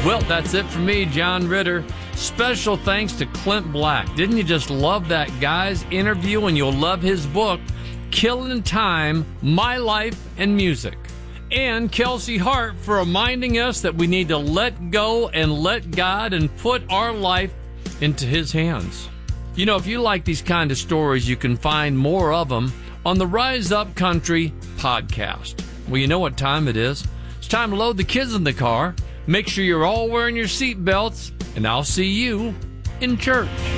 Well, that's it for me, John Ritter. Special thanks to Clint Black. Didn't you just love that guy's interview? And you'll love his book, Killing Time, My Life and Music. And Kelsey Hart for reminding us that we need to let go and let God and put our life into His hands. You know, if you like these kind of stories, you can find more of them on the Rise Up Country podcast. Well, you know what time it is. It's time to load the kids in the car. Make sure you're all wearing your seatbelts, and I'll see you in church.